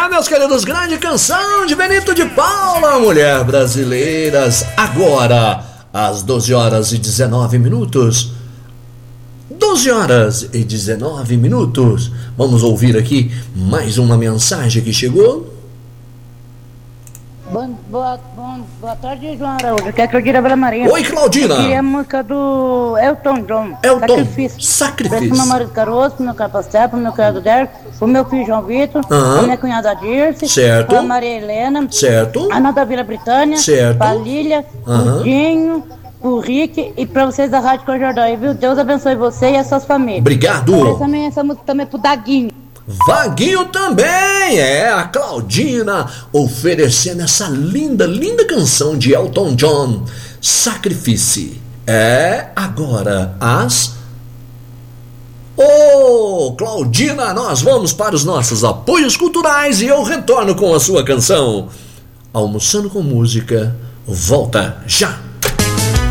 meus queridos, grande canção de Benito de Paula, Mulher Brasileiras. Agora, às 12 horas e 19 minutos. 12 horas e 19 minutos. Vamos ouvir aqui mais uma mensagem que chegou. Boa tarde, João Araújo. Aqui é a Claudina Vila Maria. Oi, Claudina. Eu queria a música do Elton John. Sacrifício. Pro meu marido Caroço, pro meu cunhado Pastel, pro meu cunhado Derek, pro meu filho João Vitor, pra minha cunhada Dirce, certo, pra Maria Helena, certo, Ana da Vila Britânia, certo, pra Lília, o Dinho, o Rick e pra vocês da Rádio Cojordão. E viu? Deus abençoe você e as suas famílias. Obrigado. Essa música também é pro Daguinho. Vaguinho também, a Claudina oferecendo essa linda, linda canção de Elton John, Sacrifício. Agora às... Claudina, nós vamos para os nossos apoios culturais e eu retorno com a sua canção. Almoçando com Música, volta já!